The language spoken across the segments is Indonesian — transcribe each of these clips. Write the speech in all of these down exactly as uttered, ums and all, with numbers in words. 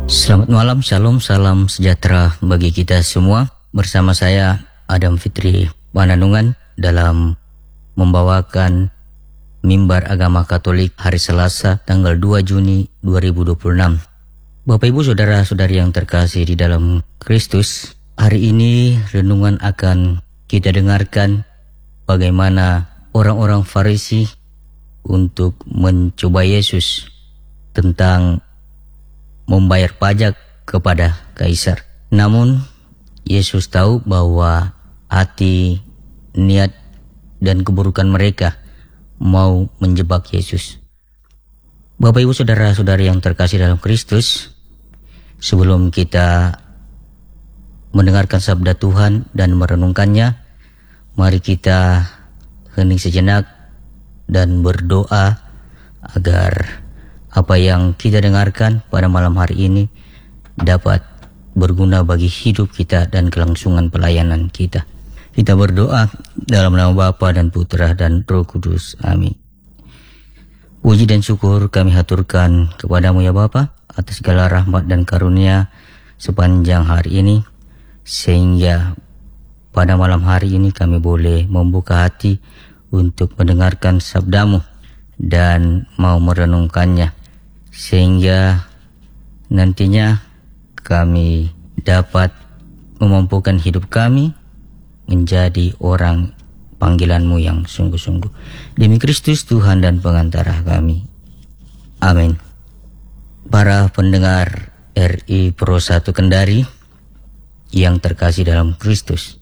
Selamat malam, shalom, salam sejahtera bagi kita semua. Bersama saya Adam Fitri Pananungan dalam membawakan Mimbar Agama Katolik hari Selasa tanggal dua Juni dua ribu dua puluh enam. Bapak Ibu Saudara-saudari yang terkasih di dalam Kristus, hari ini renungan akan kita dengarkan bagaimana orang-orang Farisi untuk mencoba Yesus tentang membayar pajak kepada kaisar. Namun Yesus tahu bahwa hati, niat, dan keburukan mereka mau menjebak Yesus. Bapak Ibu Saudara-saudari yang terkasih dalam Kristus, sebelum kita mendengarkan sabda Tuhan dan merenungkannya, mari kita hening sejenak dan berdoa agar apa yang kita dengarkan pada malam hari ini dapat berguna bagi hidup kita dan kelangsungan pelayanan kita. Kita berdoa dalam nama Bapa dan Putra dan Roh Kudus. Amin. Puji dan syukur kami haturkan kepadamu ya Bapa atas segala rahmat dan karunia sepanjang hari ini, sehingga pada malam hari ini kami boleh membuka hati untuk mendengarkan sabdamu dan mau merenungkannya, sehingga nantinya kami dapat memampukan hidup kami menjadi orang panggilanmu yang sungguh-sungguh. Demi Kristus Tuhan dan pengantara kami. Amin. Para pendengar R I Pro satu Kendari yang terkasih dalam Kristus,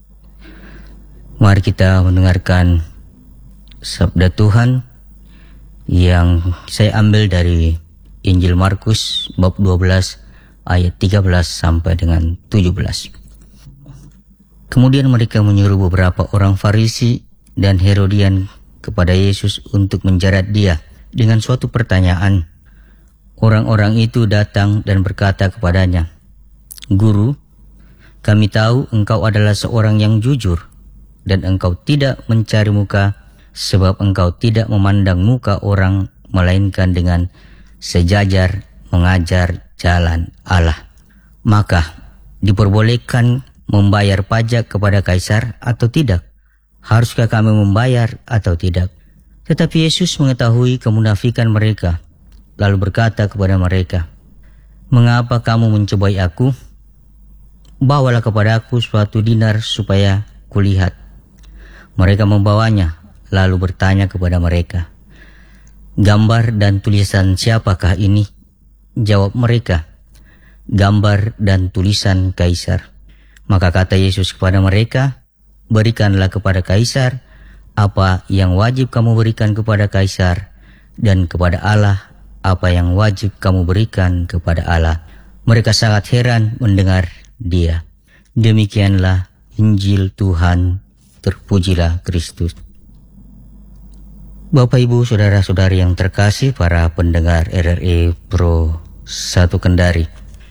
mari kita mendengarkan sabda Tuhan yang saya ambil dari Injil Markus bab dua belas ayat tiga belas sampai dengan tujuh belas. Kemudian mereka menyuruh beberapa orang Farisi dan Herodian kepada Yesus untuk menjerat dia dengan suatu pertanyaan. Orang-orang itu datang dan berkata kepadanya, "Guru, kami tahu engkau adalah seorang yang jujur dan engkau tidak mencari muka, sebab engkau tidak memandang muka orang, melainkan dengan sejajar mengajar jalan Allah. Maka diperbolehkan membayar pajak kepada kaisar atau tidak? Haruskah kami membayar atau tidak?" Tetapi Yesus mengetahui kemunafikan mereka, lalu berkata kepada mereka, "Mengapa kamu mencobai aku? Bawalah kepadaku suatu dinar supaya kulihat." Mereka membawanya, lalu bertanya kepada mereka, "Gambar dan tulisan siapakah ini?" Jawab mereka, "Gambar dan tulisan kaisar." Maka kata Yesus kepada mereka, "Berikanlah kepada kaisar apa yang wajib kamu berikan kepada kaisar, dan kepada Allah apa yang wajib kamu berikan kepada Allah." Mereka sangat heran mendengar dia. Demikianlah Injil Tuhan. Terpujilah Kristus. Bapak Ibu Saudara-saudari yang terkasih, para pendengar R R I Pro satu Kendari,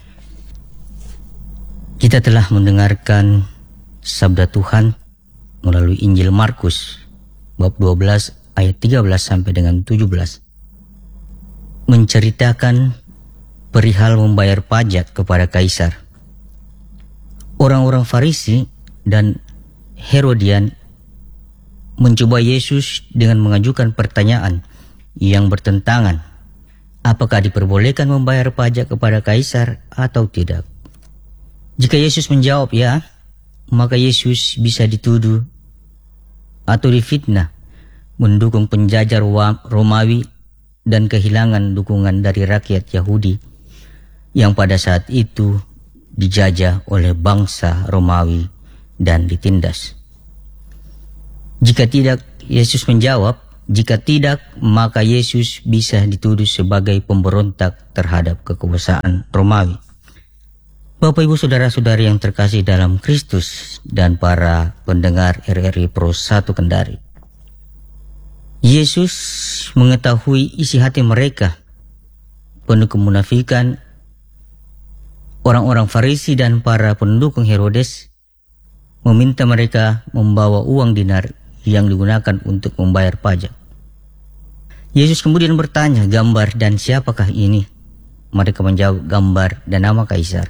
kita telah mendengarkan sabda Tuhan melalui Injil Markus bab dua belas ayat tiga belas sampai dengan tujuh belas, menceritakan perihal membayar pajak kepada kaisar. Orang-orang Farisi dan Herodian mencoba Yesus dengan mengajukan pertanyaan yang bertentangan. Apakah diperbolehkan membayar pajak kepada kaisar atau tidak? Jika Yesus menjawab ya, maka Yesus bisa dituduh atau difitnah mendukung penjajah Romawi dan kehilangan dukungan dari rakyat Yahudi yang pada saat itu dijajah oleh bangsa Romawi dan ditindas. Jika tidak, Yesus menjawab, jika tidak, maka Yesus bisa dituduh sebagai pemberontak terhadap kekuasaan Romawi. Bapak Ibu Saudara-saudari yang terkasih dalam Kristus dan para pendengar R R I Pro satu Kendari, Yesus mengetahui isi hati mereka penuh kemunafikan. Orang-orang Farisi dan para pendukung Herodes meminta mereka membawa uang dinar yang digunakan untuk membayar pajak. Yesus kemudian bertanya, "Gambar dan siapakah ini?" Mereka menjawab, gambar dan nama kaisar.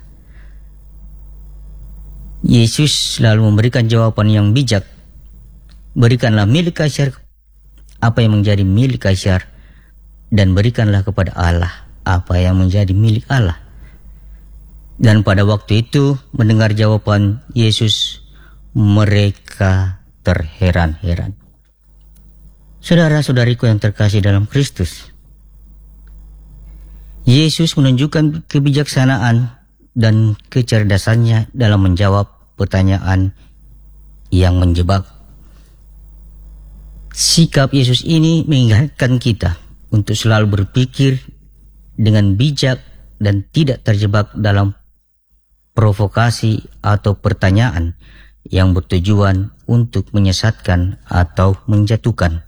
Yesus selalu memberikan jawaban yang bijak. Berikanlah milik kaisar apa yang menjadi milik kaisar, dan berikanlah kepada Allah apa yang menjadi milik Allah. Dan pada waktu itu, mendengar jawaban Yesus, mereka terheran-heran. Saudara-saudariku yang terkasih dalam Kristus, Yesus menunjukkan kebijaksanaan dan kecerdasannya dalam menjawab pertanyaan yang menjebak. Sikap Yesus ini mengingatkan kita untuk selalu berpikir dengan bijak dan tidak terjebak dalam provokasi atau pertanyaan yang bertujuan untuk menyesatkan atau menjatuhkan.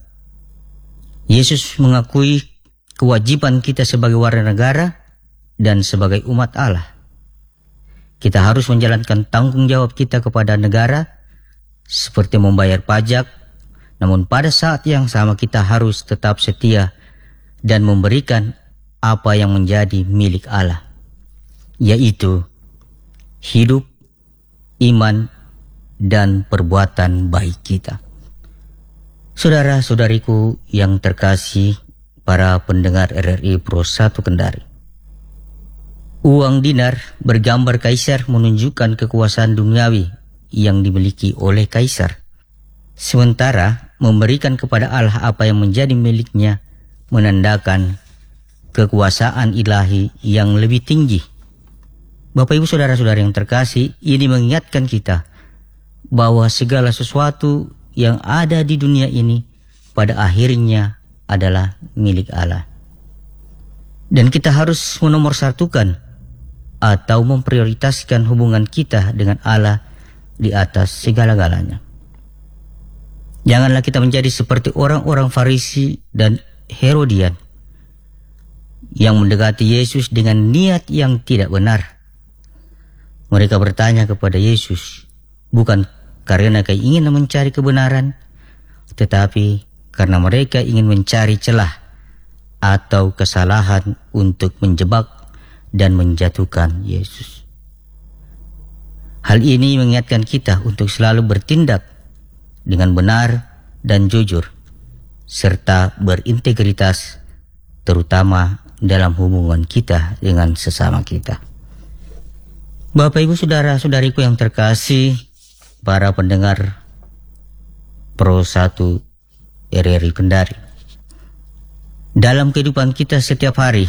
Yesus mengakui kewajiban kita sebagai warga negara dan sebagai umat Allah. Kita harus menjalankan tanggung jawab kita kepada negara seperti membayar pajak, namun pada saat yang sama kita harus tetap setia dan memberikan apa yang menjadi milik Allah, yaitu hidup, iman, dan perbuatan baik kita. Saudara-saudariku yang terkasih, para pendengar R R I Pro satu Kendari, uang dinar bergambar kaisar menunjukkan kekuasaan duniawi yang dimiliki oleh kaisar. Sementara memberikan kepada Allah apa yang menjadi miliknya menandakan kekuasaan ilahi yang lebih tinggi. Bapak Ibu saudara-saudara yang terkasih, ini mengingatkan kita bahwa segala sesuatu yang ada di dunia ini pada akhirnya adalah milik Allah. Dan kita harus menomorsatukan atau memprioritaskan hubungan kita dengan Allah di atas segala-galanya. Janganlah kita menjadi seperti orang-orang Farisi dan Herodian yang mendekati Yesus dengan niat yang tidak benar. Mereka bertanya kepada Yesus, bukan karena keinginan mencari kebenaran, tetapi karena mereka ingin mencari celah atau kesalahan untuk menjebak dan menjatuhkan Yesus. Hal ini mengingatkan kita untuk selalu bertindak dengan benar dan jujur, serta berintegritas, terutama dalam hubungan kita dengan sesama kita. Bapak Ibu saudara-saudariku yang terkasih, para pendengar Pro satu R R I Kendari, dalam kehidupan kita setiap hari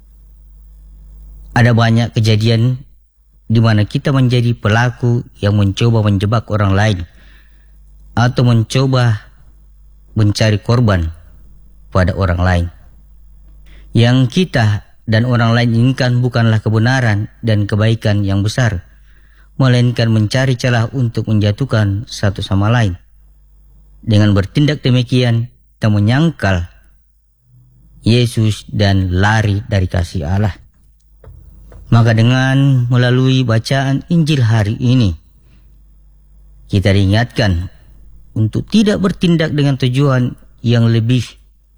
ada banyak kejadian di mana kita menjadi pelaku yang mencoba menjebak orang lain atau mencoba mencari korban pada orang lain. Yang kita dan orang lain inginkan bukanlah kebenaran dan kebaikan yang besar, melainkan mencari celah untuk menjatuhkan satu sama lain. Dengan bertindak demikian, kita menyangkal Yesus dan lari dari kasih Allah. Maka dengan melalui bacaan Injil hari ini, kita diingatkan untuk tidak bertindak dengan tujuan yang lebih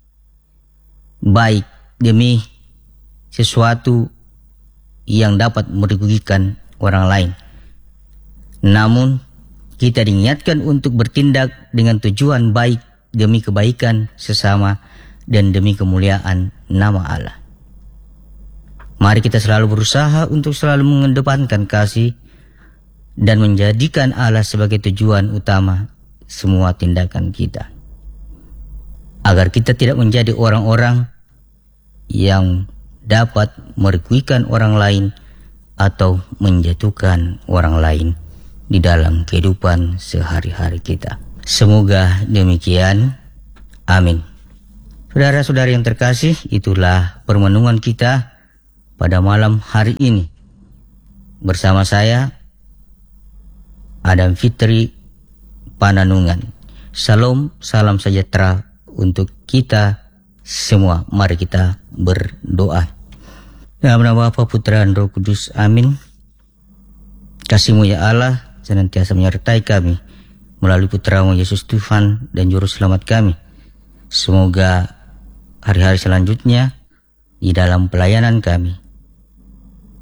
baik demi sesuatu yang dapat merugikan orang lain. Namun, kita diingatkan untuk bertindak dengan tujuan baik demi kebaikan sesama dan demi kemuliaan nama Allah. Mari kita selalu berusaha untuk selalu mengedepankan kasih dan menjadikan Allah sebagai tujuan utama semua tindakan kita, agar kita tidak menjadi orang-orang yang dapat merugikan orang lain atau menjatuhkan orang lain di dalam kehidupan sehari-hari kita. Semoga demikian. Amin. Saudara-saudari yang terkasih, itulah permenungan kita pada malam hari ini. Bersama saya, Adam Fitri Pananungan. Salam, salam sejahtera untuk kita semua. Mari kita berdoa. Dalam nama Bapa, Putra, dan Roh Kudus. Amin. Kasih-Mu ya Allah senantiasa menyertai kami melalui Putra-Mu Yesus Tuhan dan Juru Selamat kami. Semoga hari-hari selanjutnya di dalam pelayanan kami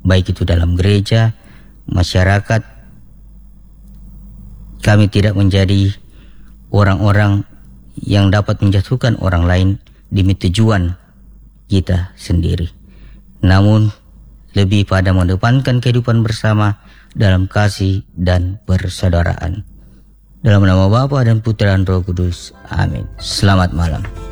baik itu dalam gereja, masyarakat. Kami tidak menjadi orang-orang yang dapat menjatuhkan orang lain demi tujuan kita sendiri, namun lebih pada mengedepankan kehidupan bersama dalam kasih dan persaudaraan. Dalam nama Bapa dan Putra dan Roh Kudus. Amin. Selamat malam.